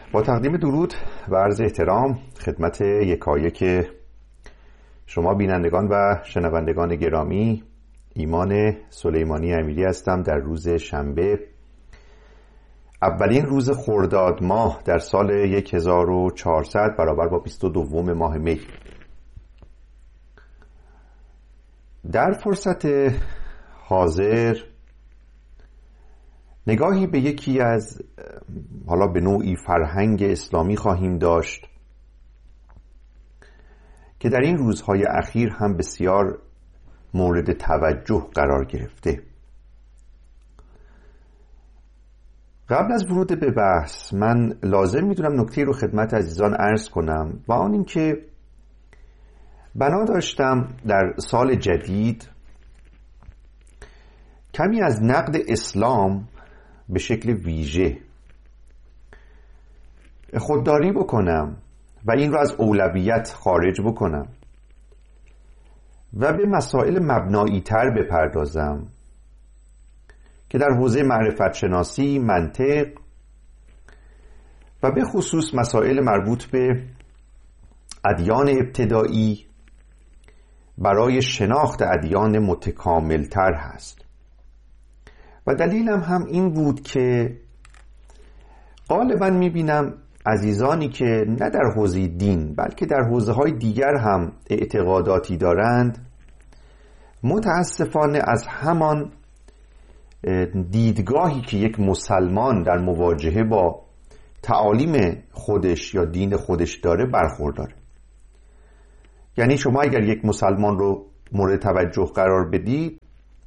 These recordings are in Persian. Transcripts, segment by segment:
با تقدیم درود و عرض احترام خدمت یکایک شما بینندگان و شنوندگان گرامی، ایمان سلیمانی امیری هستم. در روز شنبه، اولین روز خرداد ماه در سال 1400 برابر با 22 ماه می. در فرصت حاضر نگاهی به یکی از حالا به نوعی فرهنگ اسلامی خواهیم داشت که در این روزهای اخیر هم بسیار مورد توجه قرار گرفته. قبل از ورود به بحث من لازم میدونم نکته رو خدمت عزیزان عرض کنم و آن این که بنا داشتم در سال جدید کمی از نقد اسلام به شکل ویژه خودداری بکنم و این رو از اولویت خارج بکنم و به مسائل مبنایی تر بپردازم که در حوزه معرفت شناسی، منطق و به خصوص مسائل مربوط به ادیان ابتدایی برای شناخت ادیان متکامل تر هست. و دلیلم هم این بود که غالبا میبینم عزیزانی که نه در حوزه دین بلکه در حوزه های دیگر هم اعتقاداتی دارند متاسفانه از همان دیدگاهی که یک مسلمان در مواجهه با تعالیم خودش یا دین خودش داره برخورداره. یعنی شما اگر یک مسلمان رو مورد توجه قرار بدید،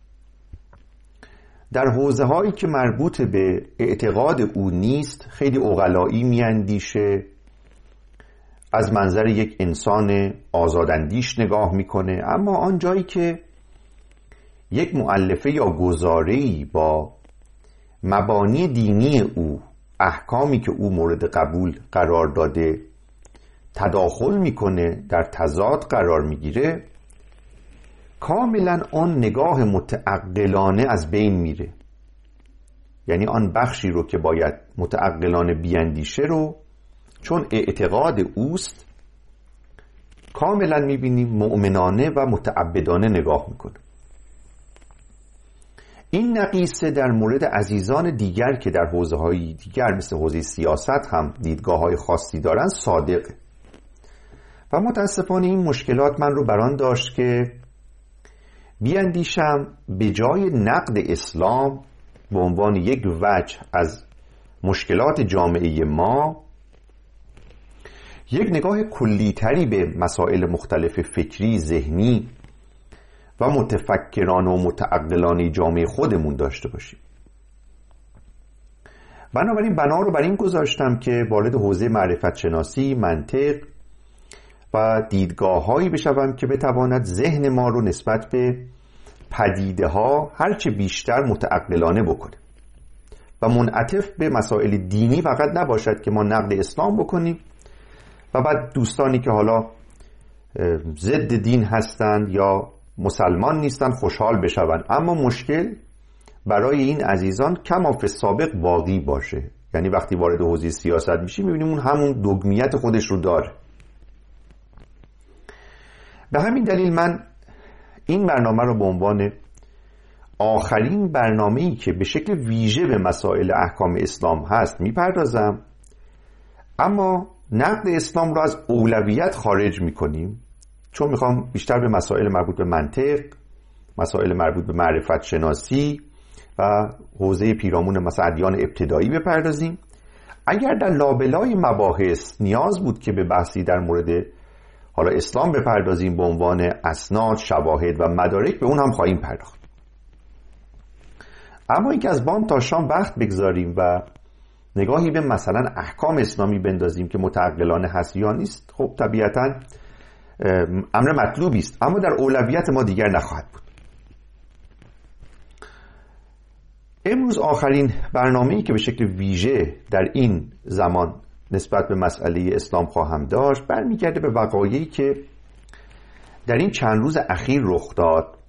در حوزه هایی که مربوط به اعتقاد او نیست خیلی عقلایی میاندیشه، از منظر یک انسان آزاداندیش نگاه میکنه، اما آن جایی که یک مؤلفه یا گزاره‌ای با مبانی دینی او، احکامی که او مورد قبول قرار داده تداخل میکنه، در تضاد قرار میگیره، کاملا آن نگاه متعقلانه از بین میره. یعنی آن بخشی رو که باید متعقلانه بیاندیشه رو چون اعتقاد اوست کاملا میبینیم مؤمنانه و متعبدانه نگاه میکنه. این نقیصه در مورد عزیزان دیگر که در حوزه‌های دیگر مثل حوزه سیاست هم دیدگاه‌های خاصی دارن صادقه و متاسفانه این مشکلات من رو بران داشت که بیاندیشم به جای نقد اسلام به عنوان یک وجه از مشکلات جامعه ما یک نگاه کلی‌تری به مسائل مختلف فکری، ذهنی و متفکرانه و متعقلانه جامعه خودمون داشته باشیم. بنابراین بنا رو بر این گذاشتم که وارد حوزه معرفت شناسی، منطق و دیدگاه‌هایی بشوم که بتواند ذهن ما رو نسبت به پدیده ها هرچه بیشتر متعقلانه بکنه و منعطف به مسائل دینی فقط نباشد که ما نقد اسلام بکنیم و بعد دوستانی که حالا ضد دین هستند یا مسلمان نیستن خوشحال بشوند، اما مشکل برای این عزیزان کما فی السابق باقی باشه. یعنی وقتی وارد حوزه سیاست میشیم میبینیم اون همون دوگمیت خودش رو داره. به همین دلیل من این برنامه رو به عنوان آخرین برنامه‌ای که به شکل ویژه به مسائل احکام اسلام هست میپردازم، اما نقد اسلام رو از اولویت خارج میکنیم چون میخوام بیشتر به مسائل مربوط به منطق، مسائل مربوط به معرفت شناسی و حوزه پیرامون مثلا ادیان ابتدایی بپردازیم. اگر در لابلای مباحث نیاز بود که به بحثی در مورد حالا اسلام بپردازیم به عنوان اسناد، شواهد و مدارک، به اون هم خواهیم پرداخت. اما اینکه از بام تا شام وقت بگذاریم و نگاهی به مثلا احکام اسلامی بندازیم که متعقلانه هست یا نیست، خب طبیعتاً امر مطلوبی است، اما در اولویت ما دیگر نخواهد بود. امروز آخرین برنامه‌ای که به شکل ویژه در این زمان نسبت به مسئله اسلام خواهم داشت برمیگرده به وقایعی که در این چند روز اخیر رخ داد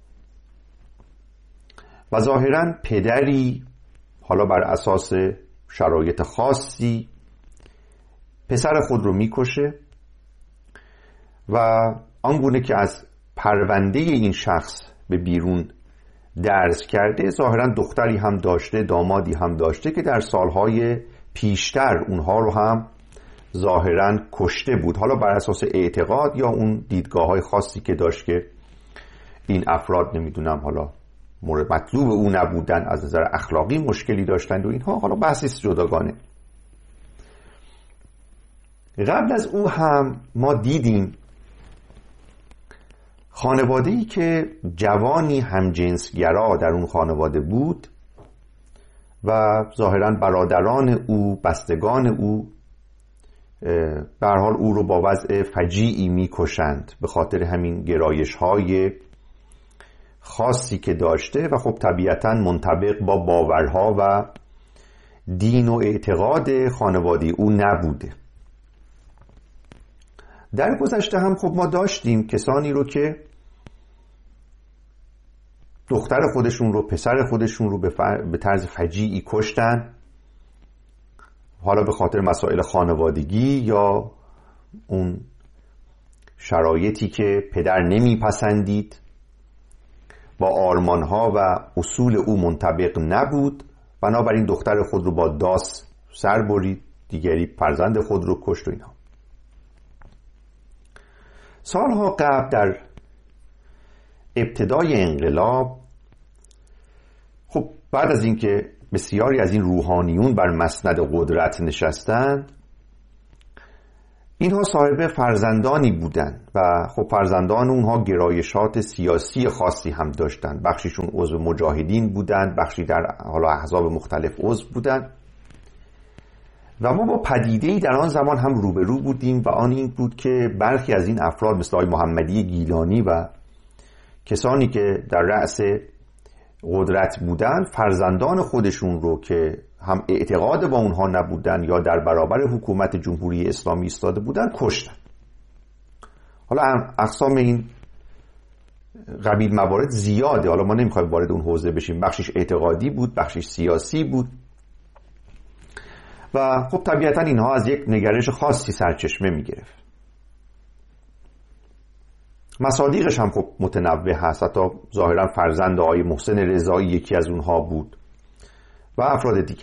و ظاهراً پدری حالا بر اساس شرایط خاصی پسر خود رو میکشه و آنگونه که از پرونده این شخص به بیرون درز کرده، ظاهرا دختری هم داشته، دامادی هم داشته که در سالهای پیشتر اونها رو هم ظاهرا کشته بود، حالا بر اساس اعتقاد یا اون دیدگاه‌های خاصی که داشت که این افراد نمیدونم حالا مورد مطلوب او نبودن، از نظر اخلاقی مشکلی داشتند و اینها، حالا بحثی جداگانه. قبل از او هم ما دیدیم خانواده‌ای که جوانی همجنسگرا در اون خانواده بود و ظاهراً برادران او، بستگان او به هر حال او رو با وضع فجیعی میکشند به خاطر همین گرایش‌های خاصی که داشته و خب طبیعتاً منطبق با باورها و دین و اعتقاد خانواده او نبوده. در گذشته هم خب ما داشتیم کسانی رو که دختر خودشون رو، پسر خودشون رو به طرز فجیعی کشتن، حالا به خاطر مسائل خانوادگی یا اون شرایطی که پدر نمیپسندید، با آرمانها و اصول او منطبق نبود، بنابراین دختر خود رو با داس سر برید، دیگری فرزند خود رو کشت و اینها. سالها قبل در ابتدای انقلاب، خب بعد از اینکه بسیاری از این روحانیون بر مسند قدرت نشستند، اینها صاحب فرزندانی بودند و خب فرزندان اونها گرایشات سیاسی خاصی هم داشتند، بخشیشون عضو مجاهدین بودند، بخشی در حالا احزاب مختلف عضو بودند و ما با پدیده‌ای در آن زمان هم روبرو بودیم و آن این بود که برخی از این افراد مثل آقای محمدی گیلانی و کسانی که در رأس قدرت بودند، فرزندان خودشون رو که هم اعتقاد با اونها نبودن یا در برابر حکومت جمهوری اسلامی ایستاده بودن کشتن. حالا اقسام این قبیل موارد زیاده، حالا ما نمیخوایم وارد اون حوزه بشیم، بخشش اعتقادی بود، بخشش سیاسی بود و خب طبیعتا اینها از یک نگرش خاصی سرچشمه میگرفت. مصادیقش هم خب متنوع هست، حتی ظاهرا فرزند آقای محسن رضایی یکی از اونها بود و افراد دیگر.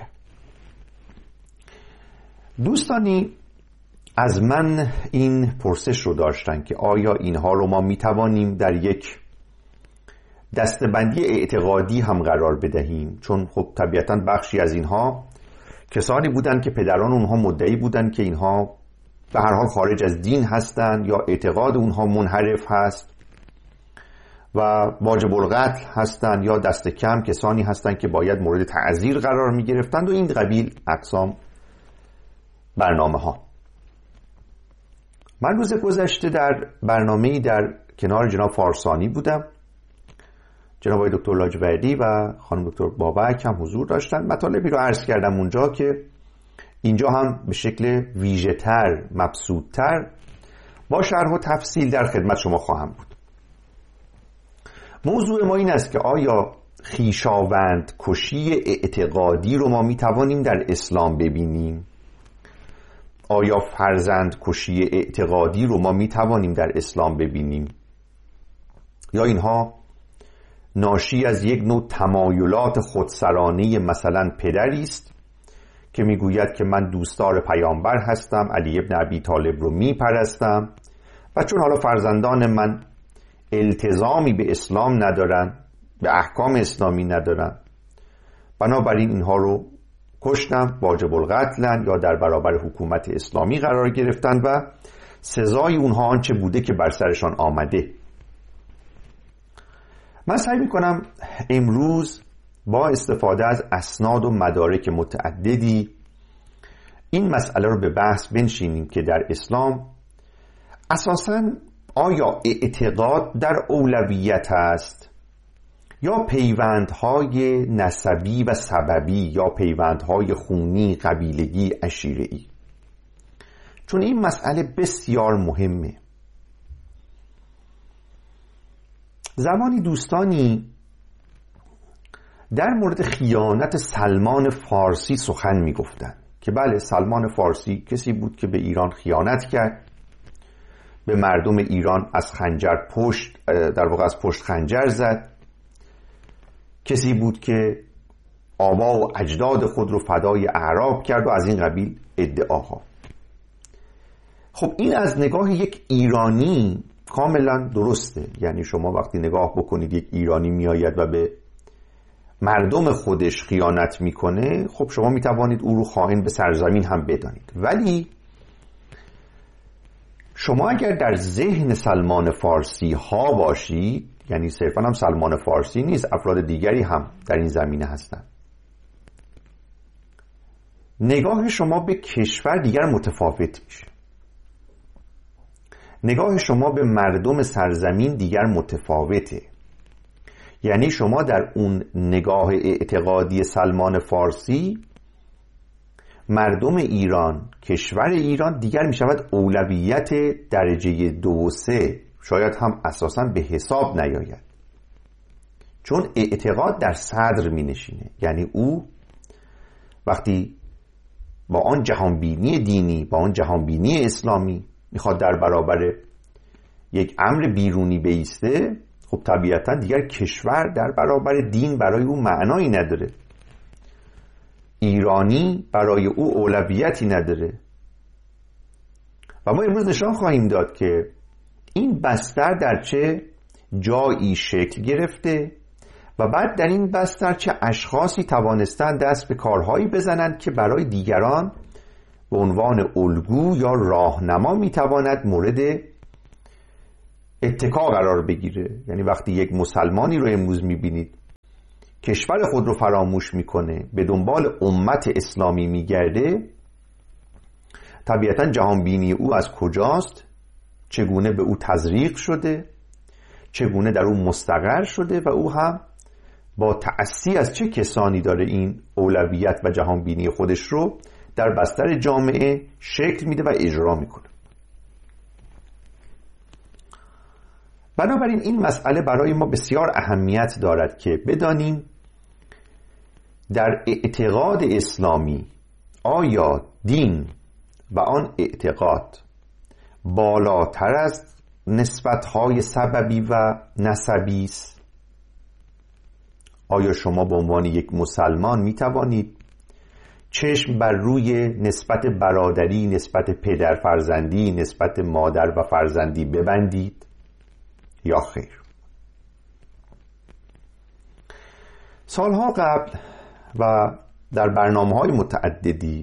دوستانی از من این پرسش رو داشتن که آیا اینها رو ما میتوانیم در یک دسته‌بندی اعتقادی هم قرار بدهیم، چون خب طبیعتا بخشی از اینها کسانی بودند که پدران اونها مدعی بودند که اینها به هر حال خارج از دین هستند یا اعتقاد اونها منحرف هست و واجب القتل هستند، یا دست کم کسانی هستند که باید مورد تعزیر قرار می گرفتند و این قبیل اقسام برنامه ها. من روز گذشته در برنامه‌ای در کنار جناب فارسانی بودم، جناب آقای دکتر لاجوردی و خانم دکتر بابک هم حضور داشتن. مطالبی رو عرض کردم اونجا که اینجا هم به شکل ویژه‌تر، مبسوط‌تر با شرح و تفصیل در خدمت شما خواهم بود. موضوع ما این است که آیا خویشاوند کشی اعتقادی رو ما میتوانیم در اسلام ببینیم؟ آیا فرزند کشی اعتقادی رو ما میتوانیم در اسلام ببینیم؟ یا اینها ناشی از یک نوع تمایلات خودسرانه مثلا پدری است که میگوید که من دوستدار پیامبر هستم، علی ابن ابی طالب رو میپرستم و چون حالا فرزندان من التزامی به اسلام ندارن، به احکام اسلامی ندارن، بنابراین اینها رو کشتم، واجب القتلن یا در برابر حکومت اسلامی قرار گرفتن و سزای اونها آنچه بوده که بر سرشان آمده. من سعی میکنم امروز با استفاده از اسناد و مدارک متعددی این مسئله رو به بحث بنشینیم که در اسلام اساساً آیا اعتقاد در اولویت است یا پیوندهای نسبی و سببی یا پیوندهای خونی، قبیلگی، عشیره‌ای؟ چون این مسئله بسیار مهمه. زمانی دوستانی در مورد خیانت سلمان فارسی سخن می گفتن که بله سلمان فارسی کسی بود که به ایران خیانت کرد، به مردم ایران از خنجر در واقع از پشت خنجر زد، کسی بود که آبا و اجداد خود رو فدای اعراب کرد و از این قبیل ادعاها. خب این از نگاه یک ایرانی کاملا درسته. یعنی شما وقتی نگاه بکنید یک ایرانی میآید و به مردم خودش خیانت میکنه، خب شما میتوانید او رو خائن به سرزمین هم بدانید. ولی شما اگر در ذهن سلمان فارسی ها باشید، یعنی صرفا هم سلمان فارسی نیست، افراد دیگری هم در این زمینه هستند، نگاه شما به کشور دیگر متفاوت میشه، نگاه شما به مردم سرزمین دیگر متفاوته. یعنی شما در اون نگاه اعتقادی سلمان فارسی، مردم ایران، کشور ایران دیگر می شود اولویت درجه 2 و 3، شاید هم اساساً به حساب نیاید، چون اعتقاد در صدر می نشینه. یعنی او وقتی با آن جهانبینی دینی، با آن جهانبینی اسلامی میخواد در برابر یک امر بیرونی بایسته، خب طبیعتا دیگر کشور در برابر دین برای او معنایی نداره، ایرانی برای او اولویتی نداره. و ما امروز نشان خواهیم داد که این بستر در چه جایی شکل گرفته و بعد در این بستر چه اشخاصی توانستند دست به کارهایی بزنند که برای دیگران به عنوان الگو یا راهنما میتواند مورد اتکا قرار بگیره. یعنی وقتی یک مسلمانی رو امروز میبینید کشور خود رو فراموش میکنه، به دنبال امت اسلامی میگرده، طبیعتا جهانبینی او از کجاست، چگونه به او تزریق شده، چگونه در او مستقر شده و او هم با تأسی از چه کسانی داره این اولویت و جهانبینی خودش رو در بستر جامعه شکل میده و اجرا میکنه. بنابراین این مسئله برای ما بسیار اهمیت دارد که بدانیم در اعتقاد اسلامی آیا دین و آن اعتقاد بالاتر از نسبت‌های سببی و نسبی است؟ آیا شما به عنوان یک مسلمان می توانید چشم بر روی نسبت برادری، نسبت پدر فرزندی، نسبت مادر و فرزندی ببندید یا خیر؟ سالها قبل و در برنامه‌های متعددی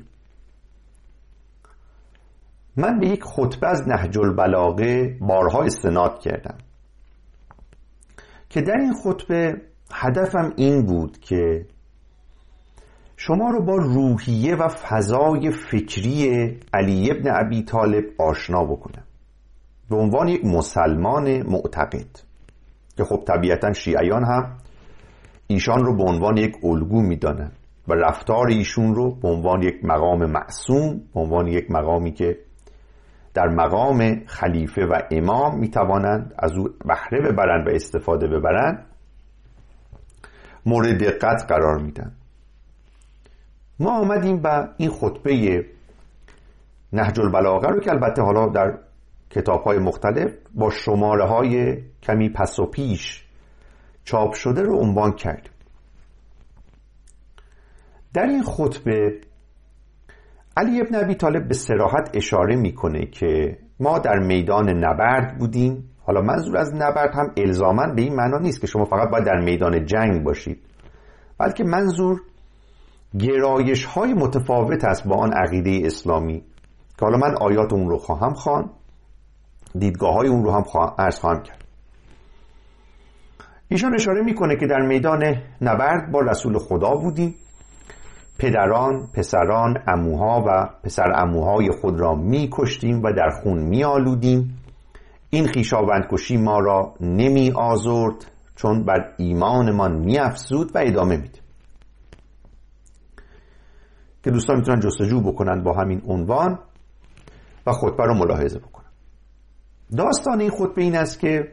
من به یک خطبه از نهج البلاغه بارها استناد کردم که در این خطبه هدفم این بود که شما رو با روحیه و فضای فکری علی ابن ابی طالب آشنا بکنم به عنوان یک مسلمان معتقد، که خب طبیعتا شیعیان هم ایشان رو به عنوان یک الگو میدانن و رفتار ایشون رو به عنوان یک مقام معصوم، به عنوان یک مقامی که در مقام خلیفه و امام میتوانند از او بهره ببرند و استفاده ببرند مورد دقت قرار میدن. ما آمدیم و این خطبه نهج البلاغه رو که البته حالا در کتاب‌های مختلف با شماره‌های کمی پس و پیش چاپ شده رو عنوان کردیم. در این خطبه علی ابن ابی طالب به صراحت اشاره میکنه که ما در میدان نبرد بودیم. حالا منظور از نبرد هم الزاماً به این معنا نیست که شما فقط باید در میدان جنگ باشید، بلکه منظور گرایش های متفاوت است با آن عقیده اسلامی که حالا من آیات اون رو خواهم خواند، دیدگاه های اون رو هم عرض خواهم کرد. ایشان اشاره میکنه که در میدان نبرد با رسول خدا بودیم، پدران، پسران، عموها و پسر عموهای خود را می کشتیم و در خون می آلودیم. این خویشاوند کشی ما را نمی آزرد چون بر ایمانمان می افزود و ادامه میده که دوستان میتونن جستجو بکنن با همین عنوان و خطبه رو ملاحظه بکنن. داستان این خطبه این است که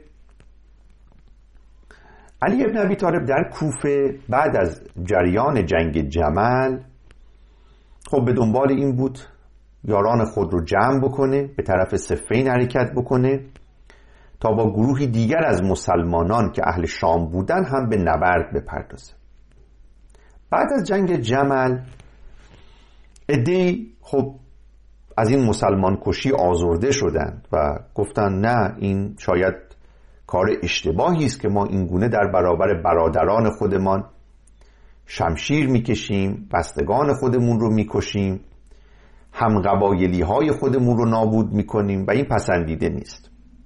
علی ابن ابی طالب در کوفه بعد از جریان جنگ جمل خب به دنبال این بود یاران خود رو جمع بکنه، به طرف صفین حرکت بکنه تا با گروهی دیگر از مسلمانان که اهل شام بودن هم به نبرد بپردازه. بعد از جنگ جمل عده‌ای خب از این مسلمان کشی آزرده شدند و گفتن نه، این شاید کار اشتباهی است که ما این گونه در برابر برادران خودمان شمشیر میکشیم، بستگان خودمون رو میکشیم، هم قبایلی های خودمون رو نابود میکنیم و این پسندیده نیست.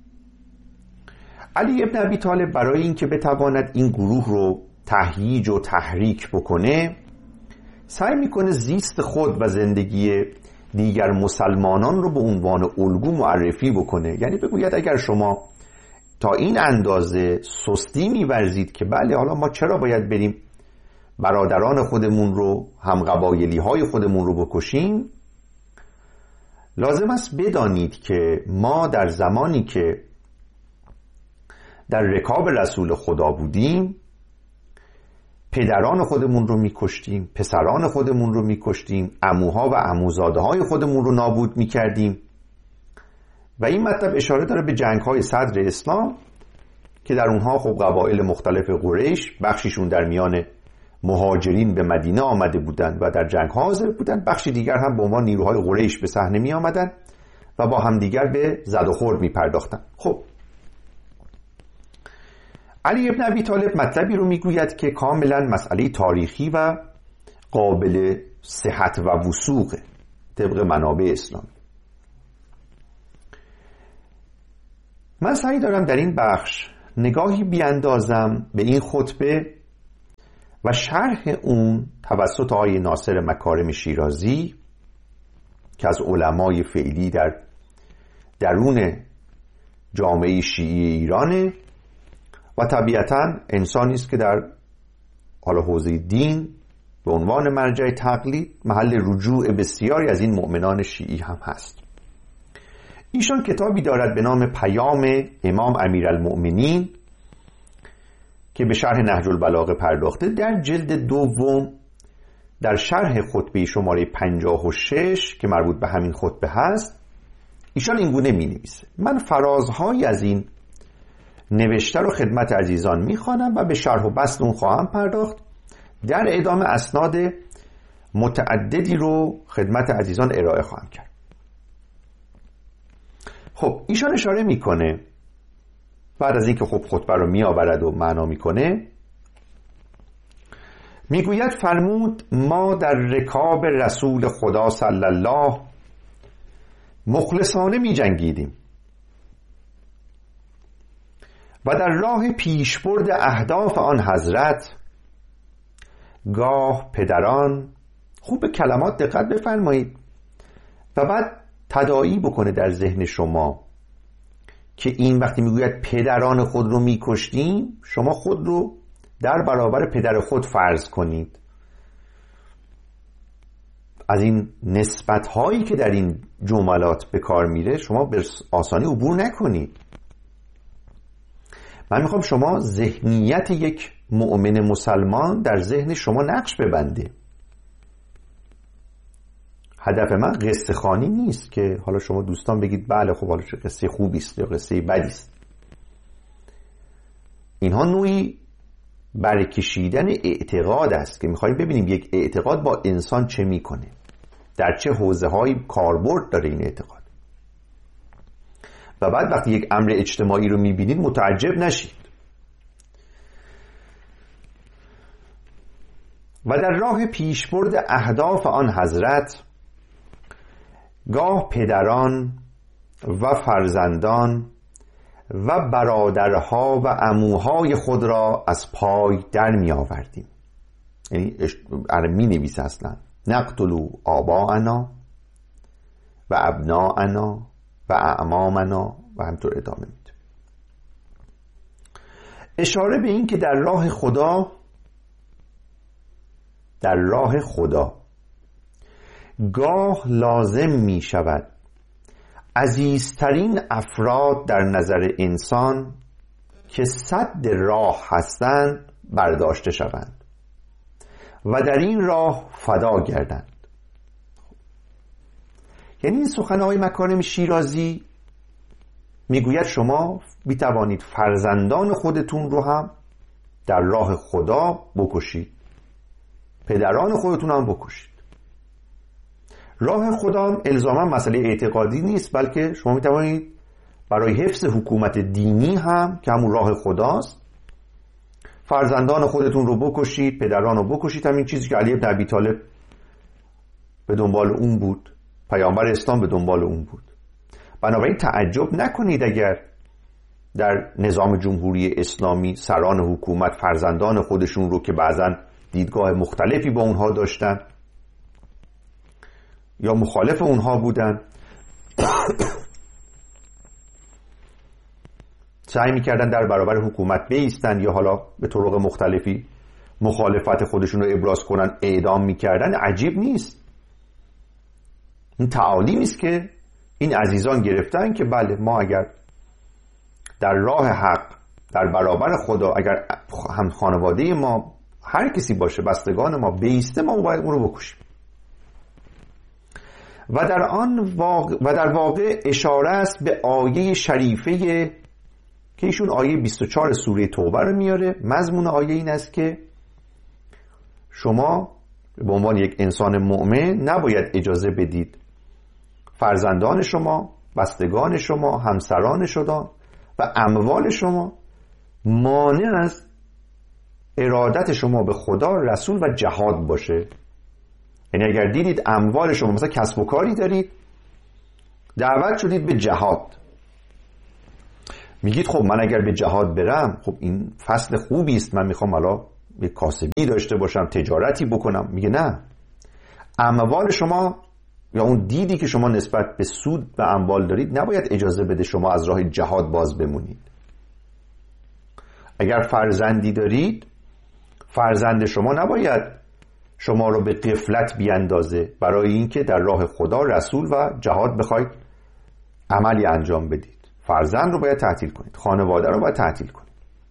علی ابن ابی طالب برای اینکه بتواند این گروه رو تهییج و تحریک بکنه سعی میکنه زیست خود و زندگی دیگر مسلمانان رو به عنوان الگو معرفی بکنه. یعنی بگوید اگر شما تا این اندازه سستی می‌ورزید که بله حالا ما چرا باید بریم برادران خودمون رو، هم قبایلی های خودمون رو بکشیم، لازم است بدانید که ما در زمانی که در رکاب رسول خدا بودیم پدران خودمون رو میکشتیم، پسران خودمون رو میکشتیم، عموها و عموزاده های خودمون رو نابود میکردیم. و این مطلب اشاره داره به جنگ های صدر اسلام که در اونها خب قبایل مختلف قریش بخشیشون در میان مهاجرین به مدینه آمده بودند و در جنگ حاضر بودند، بخشی دیگر هم به عنوان نیروهای قریش به صحنه می آمدند و با همدیگر به زد و خورد می پرداختند. خب علی ابن ابی طالب مطلبی رو میگوید که کاملا مسئله تاریخی و قابل صحت و وثوقه طبق منابع اسلامی. من سعی دارم در این بخش نگاهی بیاندازم به این خطبه و شرح اون توسط آقای ناصر مکارم شیرازی که از علمای فعلی در درون جامعه شیعی ایرانه و طبیعتاً انسانی است که در حالا حوزه دین به عنوان مرجع تقلید محل رجوع بسیاری از این مؤمنان شیعی هم هست. ایشان کتابی دارد به نام پیام امام امیرالمؤمنین که به شرح نهج البلاغه پرداخته. در جلد دوم در شرح خطبه شماره 56 که مربوط به همین خطبه هست ایشان این گونه می نویسه: من فرازهایی از این نوشته رو خدمت عزیزان می خوانم و به شرح و بسط اون خواهم پرداخت. در ادامه اسناد متعددی رو خدمت عزیزان ارائه خواهم کرد. خب ایشان اشاره میکنه بعد از اینکه خب خطبه رو میآورد و معنا میکنه، میگوید فرمود ما در رکاب رسول خدا صلی الله مخلصانه میجنگیدیم و در راه پیشبرد اهداف آن حضرت گاه پدران، خوب به کلمات دقت بفرمایید و بعد تداعی بکنه در ذهن شما که این وقتی میگوید پدران خود رو میکشتیم، شما خود رو در برابر پدر خود فرض کنید. از این نسبت هایی که در این جملات به کار میره شما به آسانی عبور نکنید. من میخوام شما ذهنیت یک مؤمن مسلمان در ذهن شما نقش ببنده. هدف من قصه خوانی نیست که حالا شما دوستان بگید بله خب حالا چه قصه خوبی است یا قصه بدی است. اینها نوعی برکشیدن اعتقاد است که میخوایم ببینیم یک اعتقاد با انسان چه میکنه، در چه حوزه‌هایی کاربرد داره این اعتقاد، و بعد وقتی یک امر اجتماعی رو میبینید متعجب نشید. و در راه پیشبرد اهداف آن حضرت گاه پدران و فرزندان و برادرها و عموهای خود را از پای در می آوردیم. یعنی می نویسه اصلا نقتلوا آباءنا و ابناءنا و اعمامنا و همطور ادامه میده. اشاره به این که در راه خدا گاه لازم می شود عزیزترین افراد در نظر انسان که سد راه هستند برداشته شوند و در این راه فدا گردند. یعنی این سخن آقای مکارم شیرازی میگوید شما میتوانید فرزندان خودتون رو هم در راه خدا بکشید، پدران خودتون هم بکشید. راه خدا هم الزاما مسئله اعتقادی نیست، بلکه شما میتوانید برای حفظ حکومت دینی هم که همون راه خداست فرزندان خودتون رو بکشید، پدران رو بکشید. همین چیزی که علی بن ابی طالب به دنبال اون بود، پیامبر اسلام به دنبال اون بود. بنابراین تعجب نکنید اگر در نظام جمهوری اسلامی سران حکومت فرزندان خودشون رو که بعضا دیدگاه مختلفی با اونها داشتن یا مخالف اونها بودن سعی میکردن در برابر حکومت بایستن یا حالا به طرق مختلفی مخالفت خودشون رو ابراز کنن، اعدام میکردن. عجیب نیست، این تعالیمی است که این عزیزان گرفتن که بله ما اگر در راه حق در برابر خدا اگر هم خانواده ما هر کسی باشه بستگان ما بیسته ما باید اون رو بکشیم. و در واقع اشاره است به آیه شریفه که ایشون آیه 24 سوره توبه رو میاره. مضمون آیه این است که شما به عنوان یک انسان مؤمن نباید اجازه بدید فرزندان شما، بستگان شما، همسران شما و اموال شما مانع از ارادت شما به خدا، رسول و جهاد باشه. یعنی اگر دیدید اموال شما مثلا کسب و کاری دارید دعوت شدید به جهاد، میگید خب من اگر به جهاد برم خب این فصل خوبی است، من میخوام حالا یک کاسبی داشته باشم، تجارتی بکنم. میگه نه، اموال شما یا اون دیدی که شما نسبت به سود و اموال دارید نباید اجازه بده شما از راه جهاد باز بمونید. اگر فرزندی دارید فرزند شما نباید شما رو به غفلت بیاندازه برای اینکه در راه خدا، رسول و جهاد بخواید عملی انجام بدید. فرزند رو باید تعطیل کنید، خانواده رو باید تعطیل کنید.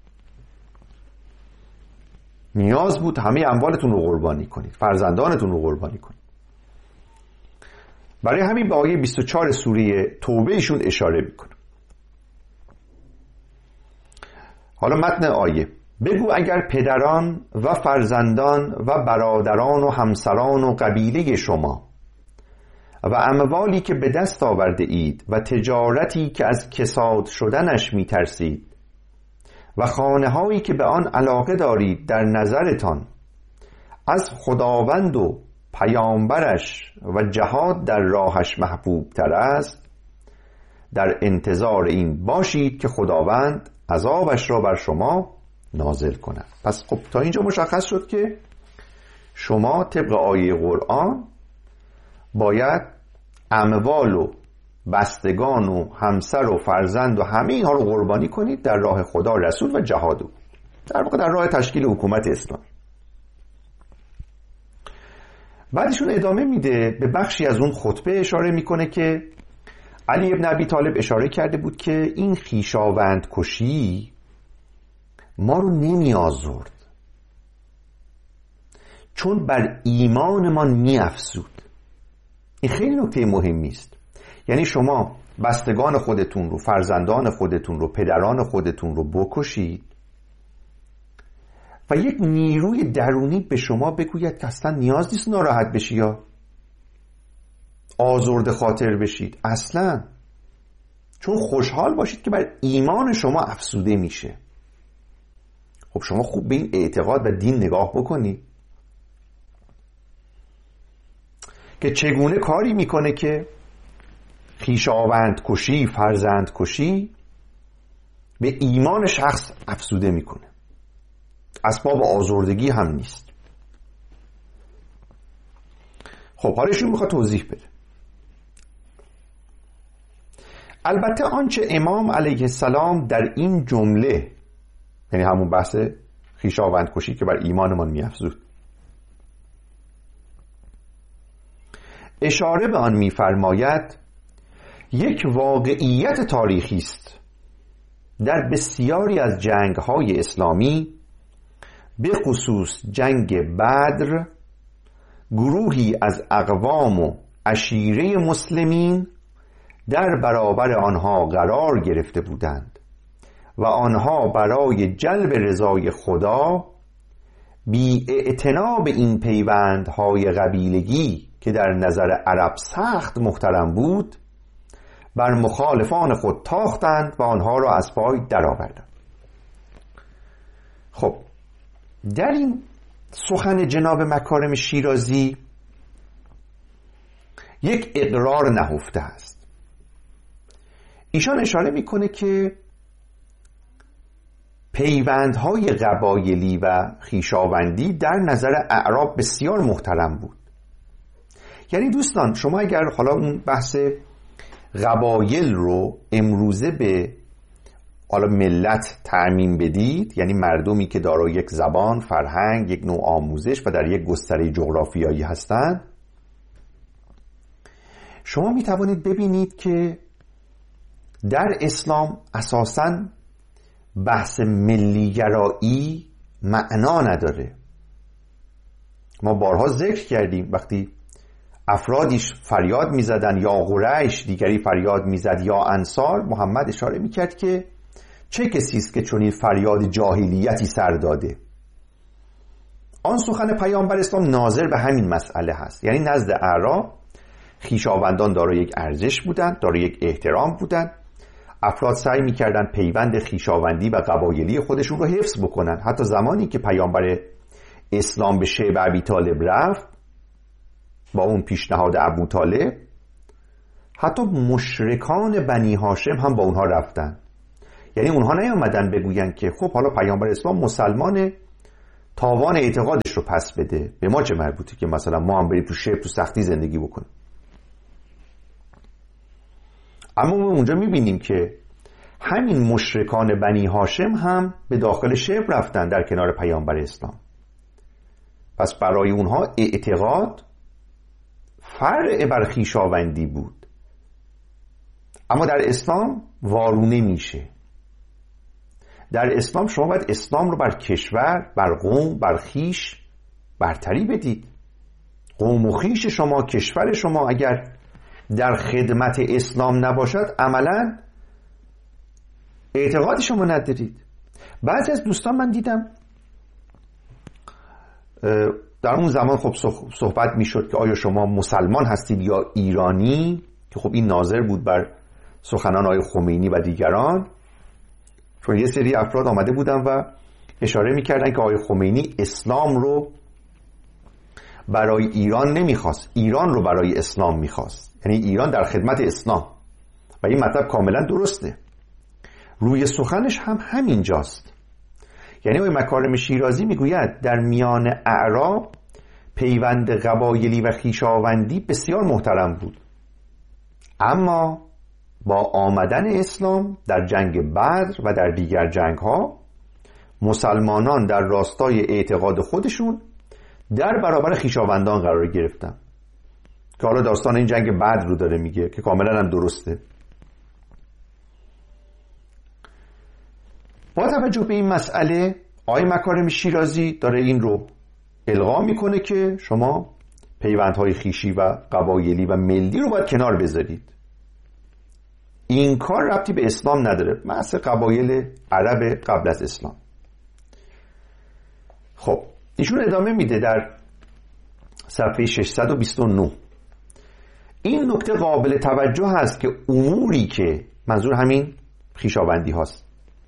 نیاز بود همه اموالتون رو قربانی کنید، فرزندانتون رو قربانی کنید. برای همین به آیه 24 سوره توبه ایشون اشاره میکنه. حالا متن آیه: بگو اگر پدران و فرزندان و برادران و همسران و قبیله شما و اموالی که به دست آورده اید و تجارتی که از کساد شدنش می ترسید و خانه هایی که به آن علاقه دارید در نظرتان از خداوند و پیامبرش و جهاد در راهش محبوب تر است، در انتظار این باشید که خداوند عذابش را بر شما نازل کند. پس خب تا اینجا مشخص شد که شما طبق آیه قرآن باید اموال و بستگان و همسر و فرزند و همه اینها رو قربانی کنید در راه خدا، رسول و جهاد، در واقع در راه تشکیل حکومت اسلامی. بعدشون ادامه میده به بخشی از اون خطبه اشاره میکنه که علی بن ابی طالب اشاره کرده بود که این خویشاوند کشی ما رو نمی آزرد چون بر ایمانمان می افزود. این خیلی نکته مهمی است. یعنی شما بستگان خودتون رو، فرزندان خودتون رو، پدران خودتون رو بکشید و یک نیروی درونی به شما بگوید که اصلا نیاز نیست ناراحت بشی یا آزرده خاطر بشید، اصلا، چون خوشحال باشید که بر ایمان شما افزوده میشه. خب شما خوب به این اعتقاد و دین نگاه بکنید که چگونه کاری میکنه که خویشاوند کشی، فرزند کشی به ایمان شخص افزوده میکنه، اسباب آزردگی هم نیست. خب حالا ایشون میخواد توضیح بده. البته آنچه امام علیه السلام در این جمله، یعنی همون بحث خویشاوند کشی که بر ایمانمان میافزود، اشاره به آن میفرماید یک واقعیت تاریخی است. در بسیاری از جنگ‌های اسلامی به خصوص جنگ بدر گروهی از اقوام و عشیره مسلمین در برابر آنها قرار گرفته بودند و آنها برای جلب رضای خدا بی اعتنا به این پیوندهای قبیلگی که در نظر عرب سخت محترم بود بر مخالفان خود تاختند و آنها را از پای درآوردند. خب در این سخن جناب مکارم شیرازی یک اقرار نهفته است. ایشان اشاره میکنه که پیوندهای قبایلی و خویشاوندی در نظر اعراب بسیار محترم بود. یعنی دوستان شما اگر حالا اون بحث قبایل رو امروزه به حالا ملت تعمیم بدید، یعنی مردمی که دارای یک زبان، فرهنگ، یک نوع آموزش و در یک گستره جغرافیایی هستند، شما می توانید ببینید که در اسلام اساساً بحث ملیگرایی معنا نداره. ما بارها ذکر کردیم وقتی افرادیش فریاد می زدن یا قریش، دیگری فریاد می زد یا انصار، محمد اشاره می کرد که چه کسی است که چنین فریاد جاهلیتی سر داده. آن سخن پیامبر اسلام ناظر به همین مسئله هست. یعنی نزد اعراب خویشاوندان دارای یک ارزش بودند، دارای یک احترام بودند. افراد سعی می‌کردند پیوند خویشاوندی و قبایلی خودشون رو حفظ بکنن. حتی زمانی که پیامبر اسلام به شیب ابی طالب رفت با اون پیشنهاد ابو طالب، حتی مشرکان بنی هاشم هم با اونها رفتن. یعنی اونها نیامدن بگوین که خب حالا پیامبر اسلام مسلمانه، تاوان اعتقادش رو پس بده، به ما چه مربوطه که مثلا ما هم بریم تو شیب تو سختی زندگی بکنیم. اما ما اونجا میبینیم که همین مشرکان بنی هاشم هم به داخل شیب رفتن در کنار پیامبر اسلام. پس برای اونها اعتقاد فرع بر خویشاوندی بود. اما در اسلام وارونه میشه. در اسلام شما باید اسلام رو بر کشور، بر قوم، بر خویش برتری بدید. قوم و خویش شما، کشور شما اگر در خدمت اسلام نباشد عملا اعتقاد شما ندارید. بعضی از دوستان من دیدم در اون زمان خب صحبت میشد که آیا شما مسلمان هستید یا ایرانی، که خب این ناظر بود بر سخنان آقای خمینی و دیگران، چون یه سری افراد آمده بودن و اشاره میکردن که آقای خمینی اسلام رو برای ایران نمیخواست، ایران رو برای اسلام میخواست، یعنی ایران در خدمت اسلام، و این مطلب کاملا درسته. روی سخنش هم همین جاست. یعنی آقای مکارم شیرازی میگوید در میان اعراب پیوند قبایلی و خویشاوندی بسیار محترم بود، اما با آمدن اسلام در جنگ بدر و در دیگر جنگ ها مسلمانان در راستای اعتقاد خودشون در برابر خویشاوندان قرار گرفتن، که حالا داستان این جنگ بدر رو داره میگه که کاملا هم درسته. با توجه به این مسئله آقای مکارم شیرازی داره این رو القا میکنه که شما پیوندهای خویشی و قبایلی و ملی رو باید کنار بذارید. این کار ربطی به اسلام نداره، مثل قبایل عرب قبل از اسلام. خب ایشون ادامه میده در صفحه 629 این نکته قابل توجه هست که اموری که منظور همین خویشاوندی هاست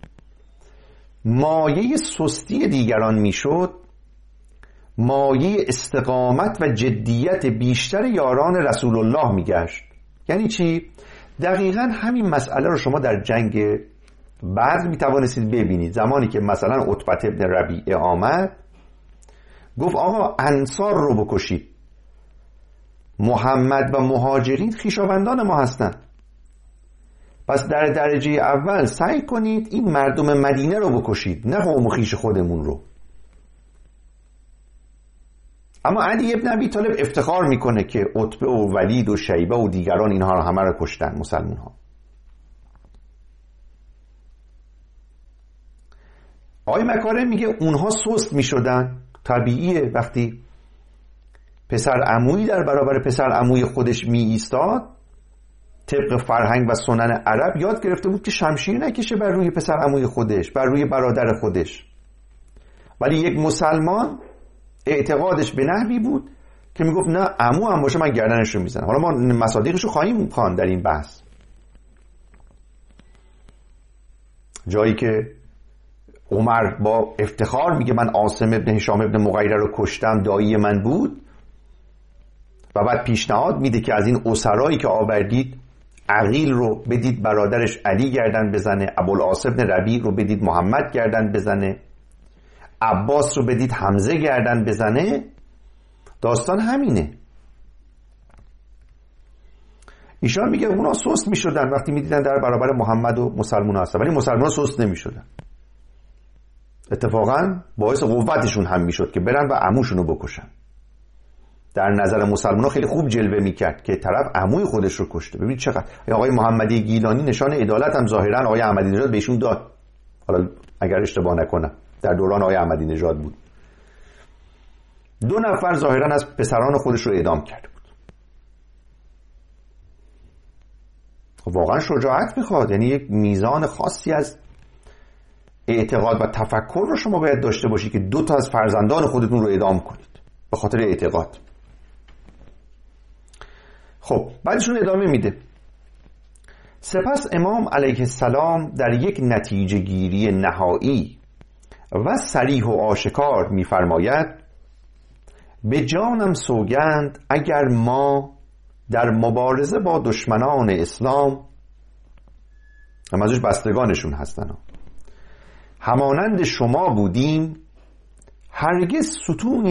مایه سستی دیگران میشد، مایه استقامت و جدیت بیشتر یاران رسول الله میگشت. یعنی چی؟ دقیقاً همین مسئله رو شما در جنگ بدر میتوانستید ببینید. زمانی که مثلا عتبه ابن ربیعه آمد گفت آقا انصار رو بکشید، محمد و مهاجرین خویشاوندان ما هستند، پس در درجه اول سعی کنید این مردم مدینه رو بکشید، نه قوم و خویش خودمون رو. اما علی ابن ابی طالب افتخار میکنه که عتبه و ولید و شیبه و دیگران اینها رو همه رو کشتن مسلمان ها. آقای مکارم میگه اونها سست میشدن، طبیعیه وقتی پسر عمویی در برابر پسر عموی خودش می ایستاد، طبق فرهنگ و سنن عرب یاد گرفته بود که شمشیر نکشه بر روی پسر عموی خودش، بر روی برادر خودش. ولی یک مسلمان اعتقادش به نحوی بود که میگفت نه عمو هم باشه من گردنش رو میزنم. حالا ما مصادیقش رو خواهیم خواند در این بحث. جایی که عمر با افتخار میگه من عاصم ابن هشام ابن مغیره رو کشتم، دایی من بود، و بعد پیشنهاد میده که از این اسرایی که آوردید عقیل رو بدید برادرش علی گردن بزنه، ابوالعاص ابن ربیع رو بدید محمد گردن بزنه، عباس رو بدید حمزه گردن بزنه. داستان همینه. ایشان میگه اونا سست میشدن وقتی میدیدن در برابر محمد و مسلمان هستن، ولی مسلمان سست نمیشدن. اتفاقا باعث قوتشون هم میشد که برن و عموشون رو بکشن. در نظر مسلمان خیلی خوب جلوه میکرد که طرف عموی خودش رو کشته. ببینید چقدر آقای محمدی گیلانی نشان عدالت هم ظاهرا آقای احمدی نژاد بهشون داد، حالا اگر اشتباه نکنم در دوران آقای احمدی نژاد بود. 2 نفر ظاهرا از پسران خودش رو اعدام کرده بود. واقعا شجاعت میخواد، یعنی یک میزان خاصی از اعتقاد و تفکر رو شما باید داشته باشی که 2 تا از فرزندان خودتون رو اعدام کنید به خاطر اعتقاد. خب بعدشون ادامه میده. سپس امام علیه السلام در یک نتیجه گیری نهایی و صریح و آشکار میفرماید به جانم سوگند اگر ما در مبارزه با دشمنان اسلام، هم ازش بستگانشون هستن، همانند شما بودیم، هرگز ستون